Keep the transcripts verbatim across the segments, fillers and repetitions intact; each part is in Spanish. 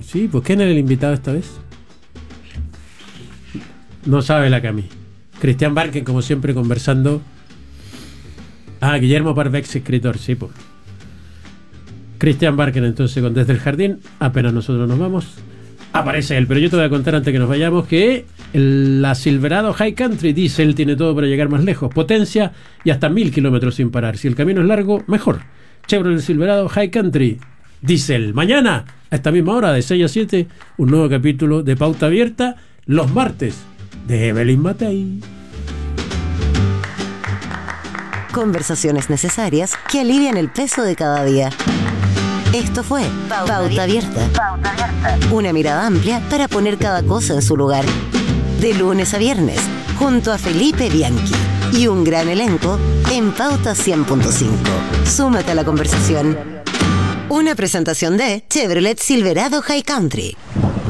Sí, pues ¿quién era el invitado esta vez? No sabe la Cami. Cristian Barken, como siempre, conversando. Ah, Guillermo Parvex, escritor, sí, pues. Cristian Barken, entonces, con Desde el Jardín. Apenas nosotros nos vamos, aparece él. Pero yo te voy a contar antes que nos vayamos que el, la Silverado High Country Diesel tiene todo para llegar más lejos. Potencia y hasta mil kilómetros sin parar. Si el camino es largo, mejor. Chevrolet Silverado High Country Diesel. Mañana, a esta misma hora, de seis a siete, un nuevo capítulo de Pauta Abierta. Los martes, de Evelyn Matei. Conversaciones necesarias que alivian el peso de cada día. Esto fue Pauta, Pauta Abierta. Pauta Abierta. Una mirada amplia para poner cada cosa en su lugar. De lunes a viernes, junto a Felipe Bianchi y un gran elenco en Pauta cien punto cinco. Súmate a la conversación. Una presentación de Chevrolet Silverado High Country.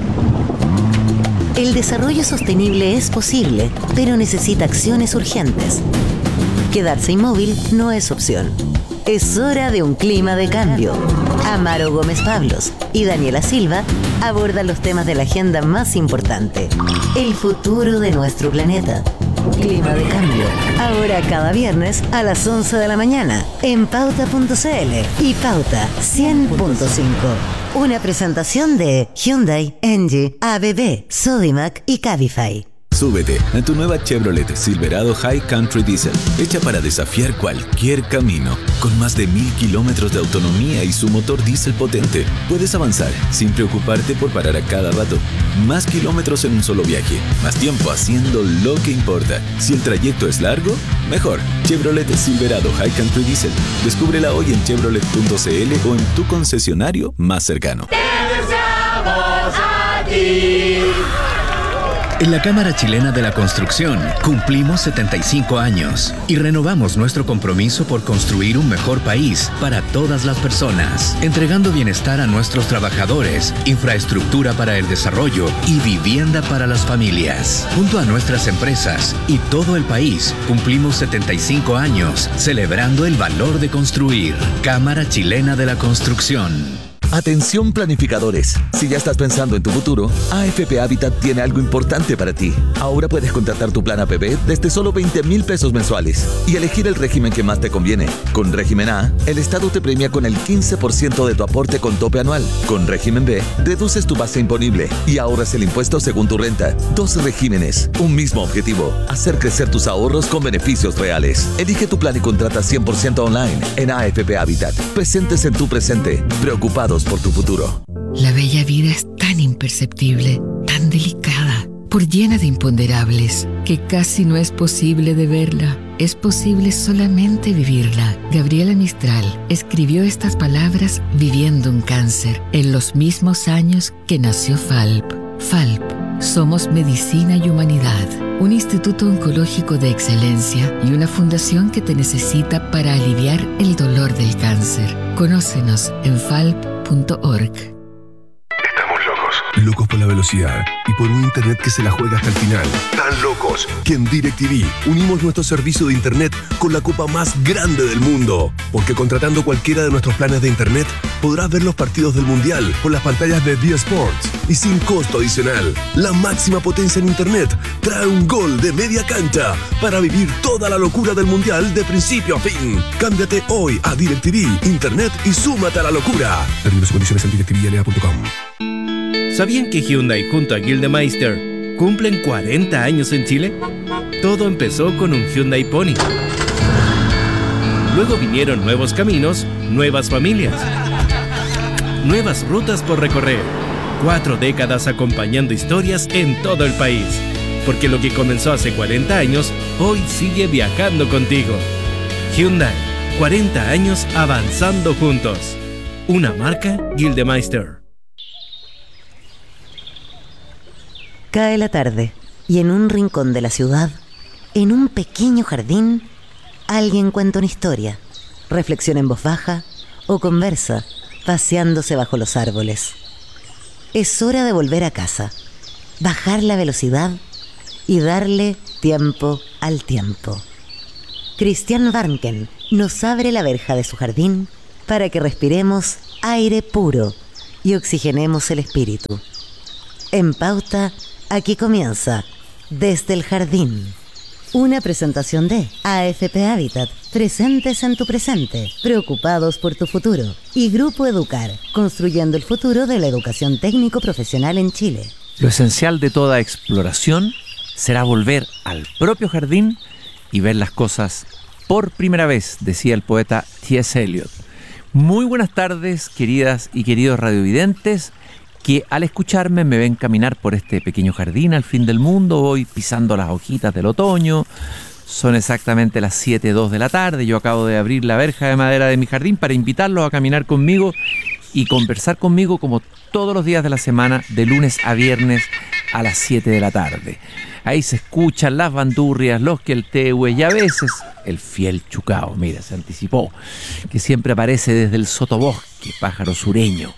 El desarrollo sostenible es posible, pero necesita acciones urgentes. Quedarse inmóvil no es opción. Es hora de un clima de cambio. Amaro Gómez Pablos y Daniela Silva abordan los temas de la agenda más importante: el futuro de nuestro planeta. Clima de cambio. Ahora cada viernes a las once de la mañana en pauta punto c l y Pauta cien punto cinco. Una presentación de Hyundai, Engie, A B B, Sodimac y Cabify. Súbete a tu nueva Chevrolet Silverado High Country Diesel, hecha para desafiar cualquier camino. Con más de mil kilómetros de autonomía y su motor diésel potente, puedes avanzar sin preocuparte por parar a cada rato. Más kilómetros en un solo viaje, más tiempo haciendo lo que importa. Si el trayecto es largo, mejor. Chevrolet Silverado High Country Diesel. Descúbrela hoy en chevrolet punto c l o en tu concesionario más cercano. ¡Te deseamos a ti! En la Cámara Chilena de la Construcción cumplimos setenta y cinco años y renovamos nuestro compromiso por construir un mejor país para todas las personas, entregando bienestar a nuestros trabajadores, infraestructura para el desarrollo y vivienda para las familias. Junto a nuestras empresas y todo el país, cumplimos setenta y cinco años celebrando el valor de construir. Cámara Chilena de la Construcción. Atención planificadores, si ya estás pensando en tu futuro, A F P Habitat tiene algo importante para ti. Ahora puedes contratar tu plan A P B desde solo veinte mil pesos mensuales y elegir el régimen que más te conviene. Con régimen A, el Estado te premia con el quince por ciento de tu aporte con tope anual. Con régimen B, reduces tu base imponible y ahorras el impuesto según tu renta. Dos regímenes, un mismo objetivo: hacer crecer tus ahorros con beneficios reales. Elige tu plan y contrata cien por ciento online en A F P Habitat. Presentes en tu presente, preocupados por tu futuro. La bella vida es tan imperceptible, tan delicada, por llena de imponderables, que casi no es posible de verla. Es posible solamente vivirla. Gabriela Mistral escribió estas palabras viviendo un cáncer, en los mismos años que nació F A L P. F A L P, somos medicina y humanidad, un instituto oncológico de excelencia y una fundación que te necesita para aliviar el dolor del cáncer. Conócenos en falp punto org. Estamos locos. Locos por la velocidad y por un internet que se la juega hasta el final. Tan locos que en DirecTV unimos nuestro servicio de internet con la copa más grande del mundo. Porque contratando cualquiera de nuestros planes de internet, podrás ver los partidos del Mundial por las pantallas de D Sports y sin costo adicional. La máxima potencia en internet trae un gol de media cancha para vivir toda la locura del Mundial de principio a fin. Cámbiate hoy a DirecTV Internet y súmate a la locura. Términos y condiciones en direct t v y l a punto com. ¿Sabían que Hyundai junto a Gildemeister cumplen cuarenta años en Chile? Todo empezó con un Hyundai Pony. Luego vinieron nuevos caminos, nuevas familias, nuevas rutas por recorrer. Cuatro décadas acompañando historias en todo el país. Porque lo que comenzó hace cuarenta años, hoy sigue viajando contigo. Hyundai, cuarenta años avanzando juntos. Una marca Gildemeister. Cae la tarde y en un rincón de la ciudad, en un pequeño jardín, alguien cuenta una historia, reflexiona en voz baja o conversa, paseándose bajo los árboles. Es hora de volver a casa, bajar la velocidad y darle tiempo al tiempo. Cristian Barken nos abre la verja de su jardín para que respiremos aire puro y oxigenemos el espíritu. En Pauta, aquí comienza Desde el Jardín. Una presentación de A F P Habitat, presentes en tu presente, preocupados por tu futuro. Y Grupo Educar, construyendo el futuro de la educación técnico-profesional en Chile. Lo esencial de toda exploración será volver al propio jardín y ver las cosas por primera vez, decía el poeta T S Eliot. Muy buenas tardes, queridas y queridos radiovidentes, que al escucharme me ven caminar por este pequeño jardín al fin del mundo. Voy pisando las hojitas del otoño. Son exactamente las siete y dos de la tarde. Yo acabo de abrir la verja de madera de mi jardín para invitarlos a caminar conmigo y conversar conmigo como todos los días de la semana, de lunes a viernes a las siete de la tarde. Ahí se escuchan las bandurrias, los queltehues y a veces el fiel chucao. Mira, se anticipó, que siempre aparece desde el sotobosque, pájaro sureño.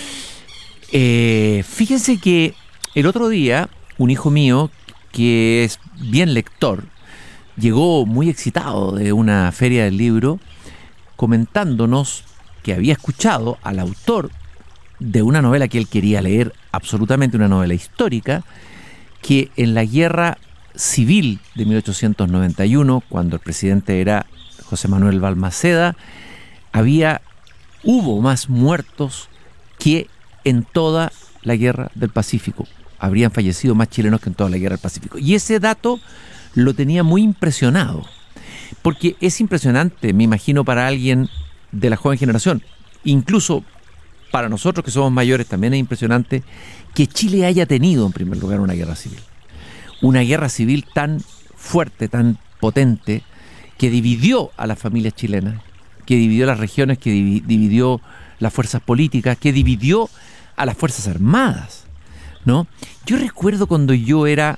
Eh, fíjense que el otro día un hijo mío, que es bien lector, llegó muy excitado de una feria del libro comentándonos que había escuchado al autor de una novela que él quería leer, absolutamente una novela histórica, que en la guerra civil de mil ochocientos noventa y uno, cuando el presidente era José Manuel Balmaceda, había, hubo más muertos que en toda la guerra del Pacífico. Habrían fallecido más chilenos que en toda la guerra del Pacífico. Y ese dato lo tenía muy impresionado, porque es impresionante, me imagino, para alguien de la joven generación, incluso para nosotros que somos mayores también es impresionante que Chile haya tenido en primer lugar una guerra civil. Una guerra civil tan fuerte, tan potente, que dividió a las familias chilenas, que dividió las regiones, que dividió las fuerzas políticas, que dividió a las Fuerzas Armadas, ¿no? Yo recuerdo cuando yo era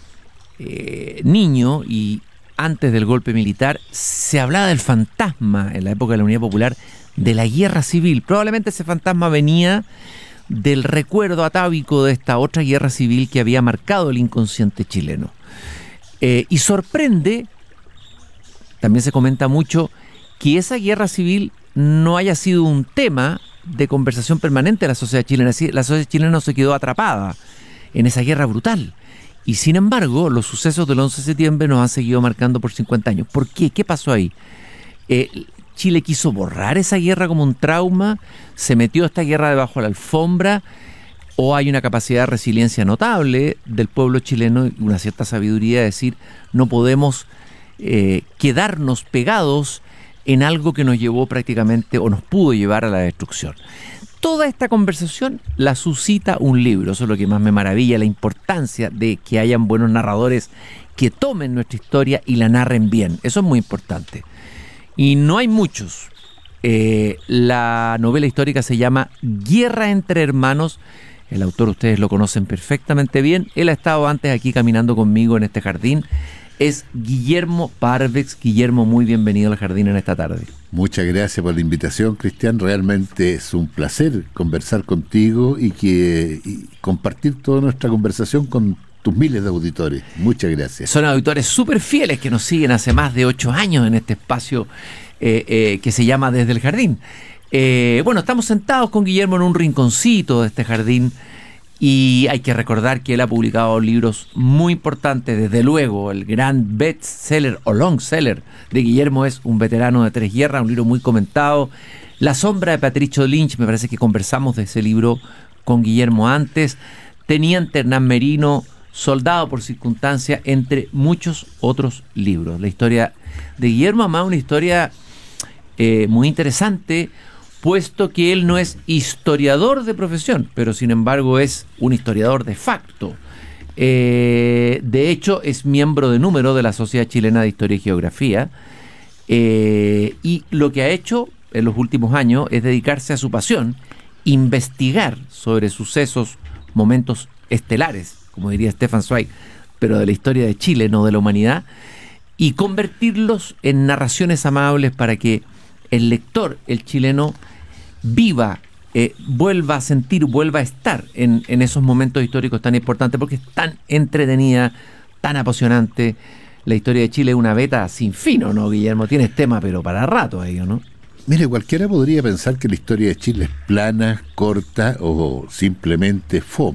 eh, niño y antes del golpe militar, se hablaba del fantasma en la época de la Unidad Popular de la guerra civil. Probablemente ese fantasma venía del recuerdo atávico de esta otra guerra civil que había marcado el inconsciente chileno. Eh, y sorprende, también se comenta mucho, que esa guerra civil no haya sido un tema de conversación permanente de la sociedad chilena. La sociedad chilena no se quedó atrapada en esa guerra brutal. Y sin embargo, los sucesos del once de septiembre nos han seguido marcando por cincuenta años. ¿Por qué? ¿Qué pasó ahí? Eh, Chile quiso borrar esa guerra como un trauma, se metió esta guerra debajo de la alfombra, o hay una capacidad de resiliencia notable del pueblo chileno y una cierta sabiduría de decir, no podemos eh, quedarnos pegados en algo que nos llevó prácticamente o nos pudo llevar a la destrucción. Toda esta conversación la suscita un libro. Eso es lo que más me maravilla, la importancia de que hayan buenos narradores que tomen nuestra historia y la narren bien. Eso es muy importante. Y no hay muchos. Eh, la novela histórica se llama Guerra entre Hermanos. El autor ustedes lo conocen perfectamente bien. Él ha estado antes aquí caminando conmigo en este jardín. Es Guillermo Parvex. Guillermo, muy bienvenido al jardín en esta tarde. Muchas gracias por la invitación, Cristian. Realmente es un placer conversar contigo y que y compartir toda nuestra conversación con tus miles de auditores. Muchas gracias. Son auditores súper fieles que nos siguen hace más de ocho años en este espacio eh, eh, que se llama Desde el Jardín. Eh, bueno, estamos sentados con Guillermo en un rinconcito de este jardín. Y hay que recordar que él ha publicado libros muy importantes. Desde luego, el gran bestseller o longseller de Guillermo es Un veterano de tres guerras, un libro muy comentado. La sombra de Patricio Lynch, me parece que conversamos de ese libro con Guillermo antes. Teniente Hernán Merino, Soldado por circunstancia, entre muchos otros libros. La historia de Guillermo, además, una historia eh, muy interesante, puesto que él no es historiador de profesión, pero sin embargo es un historiador de facto. Eh, de hecho, es miembro de número de la Sociedad Chilena de Historia y Geografía, eh, y lo que ha hecho en los últimos años es dedicarse a su pasión, investigar sobre sucesos, momentos estelares, como diría Stefan Zweig, pero de la historia de Chile, no de la humanidad, y convertirlos en narraciones amables para que el lector, el chileno, viva, eh, vuelva a sentir, vuelva a estar en, en esos momentos históricos tan importantes, porque es tan entretenida, tan apasionante. La historia de Chile es una beta sin fin, ¿no, Guillermo? Tienes tema, pero para rato ahí, ¿no? Mire, cualquiera podría pensar que la historia de Chile es plana, corta o simplemente fome.